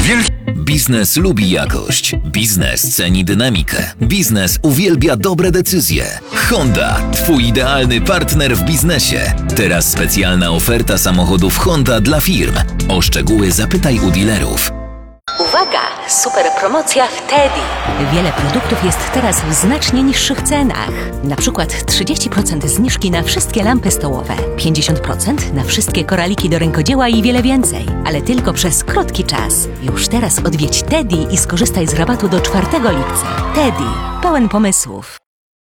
Biznes lubi jakość. Biznes ceni dynamikę. Biznes uwielbia dobre decyzje. Honda, twój idealny partner w biznesie. Teraz specjalna oferta samochodów Honda dla firm. O szczegóły zapytaj u dealerów. Uwaga! Super promocja w Teddy. Wiele produktów jest teraz w znacznie niższych cenach. Na przykład 30% zniżki na wszystkie lampy stołowe, 50% na wszystkie koraliki do rękodzieła i wiele więcej. Ale tylko przez krótki czas. Już teraz odwiedź Teddy i skorzystaj z rabatu do 4 lipca. Teddy. Pełen pomysłów.